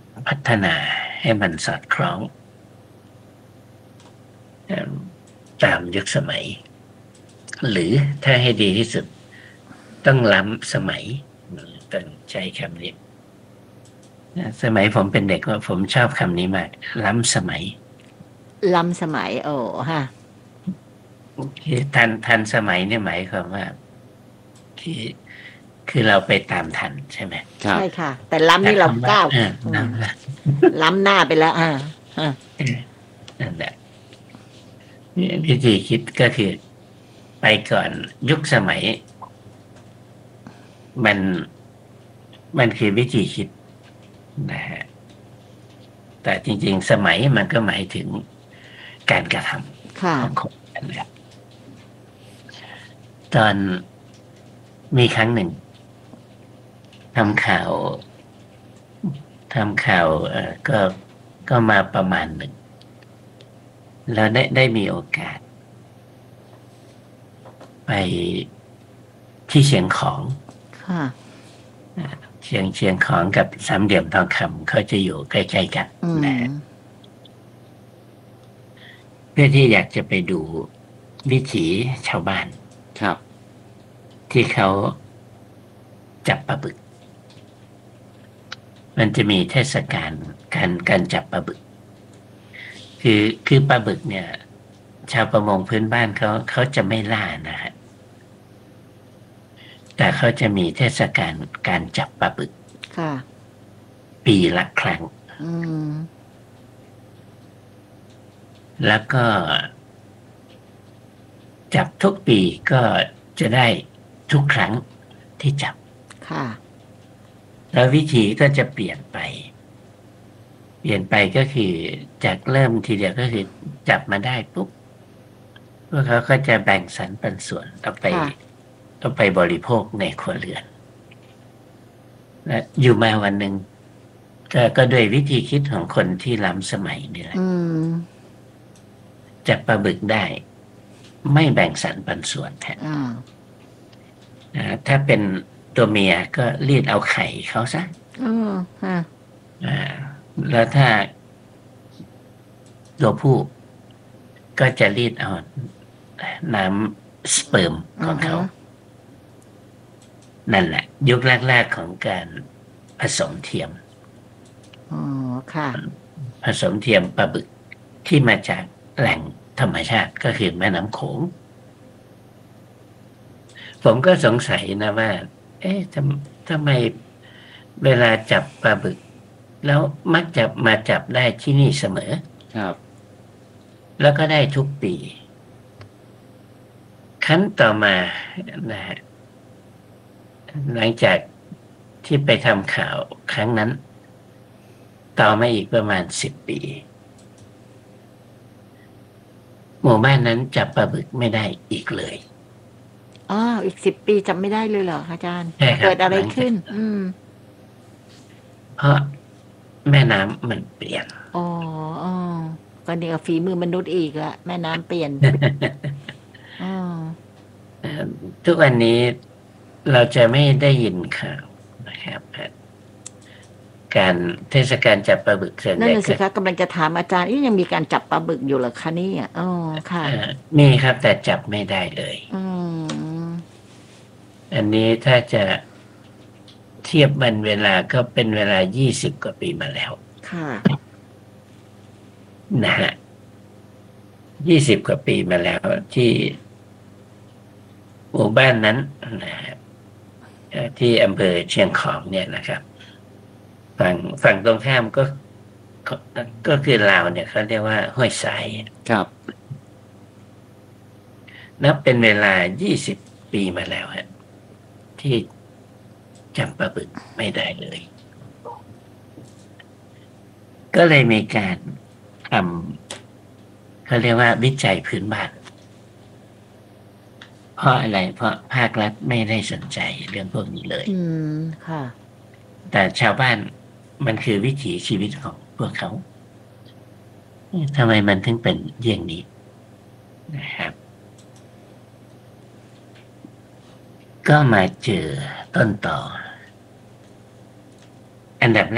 พัฒนาให้มันสอดคล้องตามยุคสมัยหรือถ้าให้ดีที่สุดต้องล้ำสมัยต้องใช้คำนี้สมัยผมเป็นเด็กว่าผมชอบคำนี้มากล้ำสมัยล้ำสมัยโอ้ฮะคือทันสมัยเนี่ยหมายความว่าคือคือเราไปตามทันใช่ไหมใช่ค่ะ แต่ล้ำนี่เราก้าวล้ำหน้าไปแล้วนั่นแหละวิธีคิดก็คือไปก่อนยุคสมัยมันคือวิธีคิดนะฮะแต่จริงๆสมัยมันก็หมายถึงการกระทำของคนนั่นแหละตอนมีครั้งหนึ่งทำข่าวก็มาประมาณหนึ่งแล้วได้มีโอกาสไปที่เชียงของเชียงของกับสามเหลี่ยมทองคำเขาจะอยู่ใกล้ๆกันนะเพื่อที่อยากจะไปดูวิถีชาวบ้านครับที่เขาจับปลาบึกมันจะมีเทศกาลการจับปลาบึกคือปลาบึกเนี่ยชาวประมงพื้นบ้านเขาจะไม่ล่านะฮะแต่เขาจะมีเทศกาลการจับปลาบึกปีละครั้งแล้วก็จับทุกปีก็จะได้ทุกครั้งที่จับแล้ววิธีก็จะเปลี่ยนไปก็คือจากเริ่มทีเดียวก็คือจับมาได้ปุ๊บพวกเขาก็จะแบ่งสรรปันส่วนเอาไปบริโภคในครัวเรือนและอยู่มาวันหนึ่งก็ด้วยวิธีคิดของคนที่ล้ำสมัยนี่แหละจับปลาบึกได้ไม่แบ่งสรรปันส่วนแทนถ้าเป็นตัวเมียก็รีดเอาไข่เขาซะแล้วถ้าตัวผู้ก็จะรีดเอาน้ำสเปิร์มของเขานั่นแหละยุคแรกๆของการผสมเทียมผสมเทียมปลาบึกที่มาจากแหล่งธรรมชาติก็คือแม่น้ำโขงผมก็สงสัยนะว่าทำไมเวลาจับปลาบึกแล้วมักจะมาจับได้ที่นี่เสมอครับแล้วก็ได้ทุกปีขั้นต่อมานะฮะหลังจากที่ไปทำข่าวครั้งนั้นต่อมาอีกประมาณ10 ปีหมู่บ้านนั้นจับปลาบึกไม่ได้อีกเลยอีก10 ปีจำไม่ได้เลยเหรออาจารย์เกิดอะไรขึ้นเพราะแม่น้ำมันเปลี่ยนก็เนี่ยฝีมือมนุษย์อีกละแม่น้ำเปลี่ยนทุกวันนี้เราจะไม่ได้ยินข่าวนะครับการเทศกาลจับปลาบึกเสร็จนั่นสิคะกำลังจะถามอาจารย์ยังมีการจับปลาบึกอยู่เหรอคะนี่ค่ะมีครับแต่จับไม่ได้เลยอันนี้ถ้าจะเทียบมันเวลาก็เป็นเวลา20 กว่าปีมาแล้วนะฮะ20 กว่าปีมาแล้วที่หมู่บ้านนั้นนะฮะที่อำเภอเชียงของเนี่ยนะครับฝั่งตรงข้ามก็คือลาวเนี่ยเขาเรียกว่าห้วยทรายครับนับเป็นเวลา20 ปีมาแล้วฮะที่จับปลาบึกไม่ได้เลยก็เลยมีการทำเขาเรียกว่าวิจัยพื้นบ้านเพราะอะไรเพราะภาครัฐไม่ได้สนใจเรื่องพวกนี้เลยค่ะแต่ชาวบ้านมันคือวิถีชีวิตของพวกเขาทำไมมันถึงเป็นอย่างนี้นะครับก็มาเจอต้นต่ออันดับ